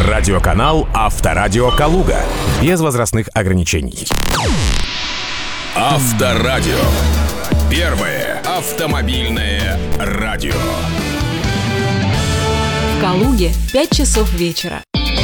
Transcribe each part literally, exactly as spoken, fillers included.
Радиоканал Авторадио Калуга. Без возрастных ограничений. Авторадио. Первое автомобильное радио. В Калуге пять часов вечера.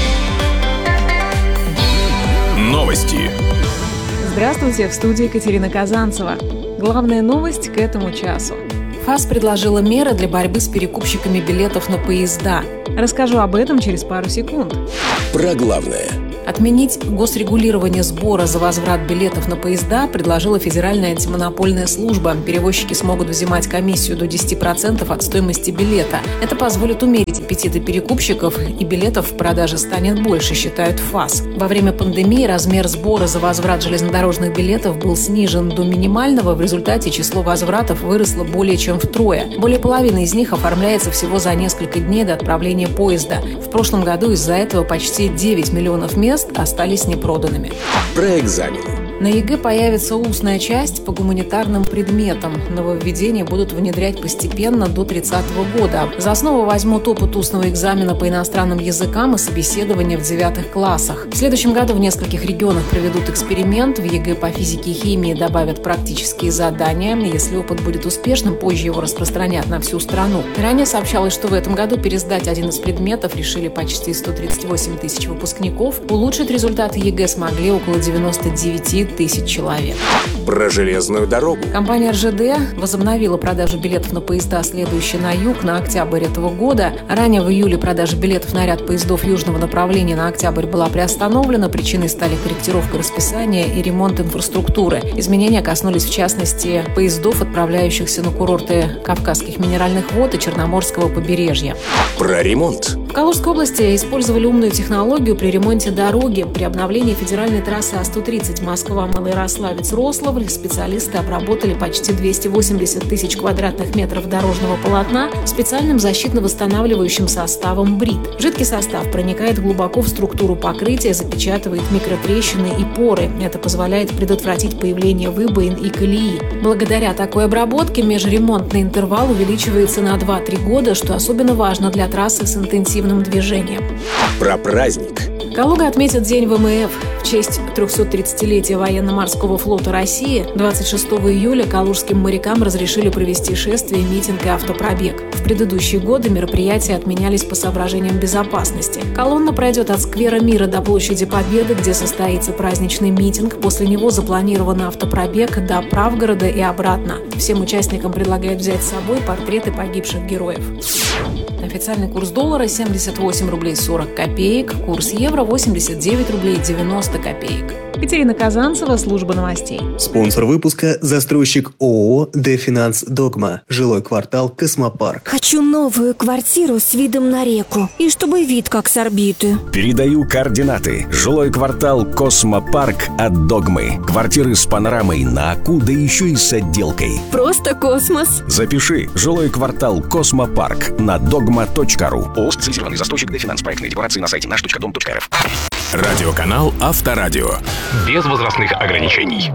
Новости. Здравствуйте, в студии Екатерина Казанцева. Главная новость к этому часу. ФАС предложила меры для борьбы с перекупщиками билетов на поезда. Расскажу об этом через пару секунд. Про главное. Отменить госрегулирование сбора за возврат билетов на поезда предложила Федеральная антимонопольная служба. Перевозчики смогут взимать комиссию до десять процентов от стоимости билета. Это позволит умерить аппетиты перекупщиков, и билетов в продаже станет больше, считают ФАС. Во время пандемии размер сбора за возврат железнодорожных билетов был снижен до минимального. В результате число возвратов выросло более чем втрое. Более половины из них оформляется всего за несколько дней до отправления поезда. В прошлом году из-за этого почти девять миллионов мест остались непроданными. Про экзамены. На ЕГЭ появится устная часть по гуманитарным предметам. Нововведения будут внедрять постепенно до тридцатого года. За основу возьмут опыт устного экзамена по иностранным языкам и собеседования в девятых классах. В следующем году в нескольких регионах проведут эксперимент. В ЕГЭ по физике и химии добавят практические задания. Если опыт будет успешным, позже его распространят на всю страну. Ранее сообщалось, что в этом году пересдать один из предметов решили почти сто тридцать восемь тысяч выпускников. Улучшить результаты ЕГЭ смогли около девяносто девять тысяч человек. Про железную дорогу. Компания эр жэ дэ возобновила продажу билетов на поезда, следующие на юг, на октябрь этого года. Ранее в июле продажа билетов на ряд поездов южного направления на октябрь была приостановлена. Причиной стали корректировка расписания и ремонт инфраструктуры. Изменения коснулись, в частности, поездов, отправляющихся на курорты Кавказских минеральных вод и Черноморского побережья. Про ремонт. В Калужской области использовали умную технологию при ремонте дороги. При обновлении федеральной трассы А сто тридцать Москва-Малоярославец-Рославль специалисты обработали почти двести восемьдесят тысяч квадратных метров дорожного полотна специальным защитно-восстанавливающим составом брит. Жидкий состав проникает глубоко в структуру покрытия, запечатывает микротрещины и поры. Это позволяет предотвратить появление выбоин и колеи. Благодаря такой обработке межремонтный интервал увеличивается на два-три года, что особенно важно для трассы с интенсивным движением. Про праздник. Калуга отметит День вэ эм эф. В честь трехсотридцатилетия военно-морского флота России двадцать шестого июля калужским морякам разрешили провести шествие, митинг и автопробег. В предыдущие годы мероприятия отменялись по соображениям безопасности. Колонна пройдет от Сквера Мира до Площади Победы, где состоится праздничный митинг. После него запланирован автопробег до Правгорода и обратно. Всем участникам предлагают взять с собой портреты погибших героев. Официальный курс доллара семьдесят восемь рублей сорок копеек, курс евро восемьдесят девять рублей девяносто копеек. Екатерина Казанцева, служба новостей. Спонсор выпуска – застройщик ООО «Дефинанс Догма», жилой квартал «Космопарк». Хочу новую квартиру с видом на реку и чтобы вид как с орбиты. Передаю координаты. Жилой квартал «Космопарк» от «Догмы». Квартиры с панорамой на Аку, да еще и с отделкой. Просто космос. Запиши. Жилой квартал «Космопарк» на догма точка ру. ООО «Специализированный застройщик Дефинанс». Проектные декорации на сайте наш точка дом точка эр эф. Радиоканал Авторадио. Без возрастных ограничений.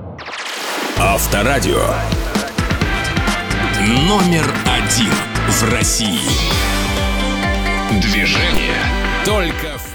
Авторадио. Номер один в России. Движение только в